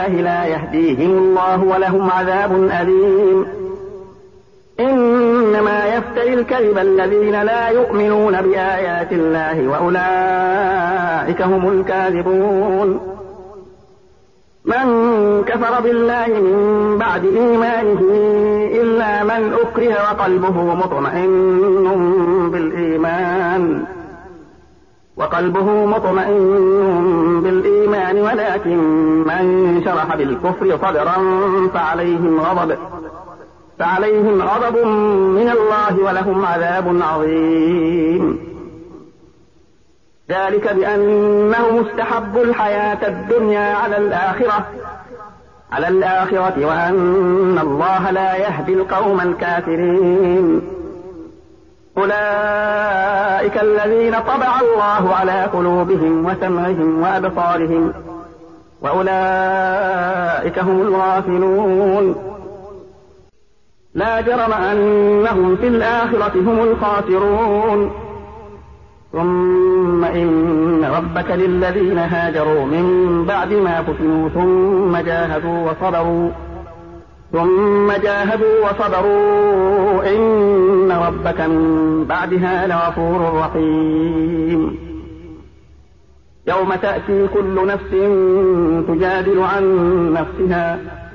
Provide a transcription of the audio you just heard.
لا يهديهم الله ولهم عذاب أليم. إنما يفتري الكذب الذين لا يؤمنون بآيات الله وأولئك هم الكاذبون. من كفر بالله من بعد إيمانه إلا من أكره وقلبه مطمئن بالإيمان ولكن من شرح بالكفر صدرا فعليهم غضب من الله ولهم عذاب عظيم. ذلك بأنهم استحبوا الحياة الدنيا على الآخرة وأن الله لا يهدي القوم الكافرين. أولئك الذين طبع الله على قلوبهم وسمعهم وأبصارهم وأولئك هم الغافلون. لا جرم أنهم في الآخرة هم الخاسرون. ثم إن ربك للذين هاجروا من بعد ما فتنوا ثم جاهدوا وصبروا إن ربك من بعدها لغفور رحيم. يوم تأتي كل نفس تجادل عن نفسها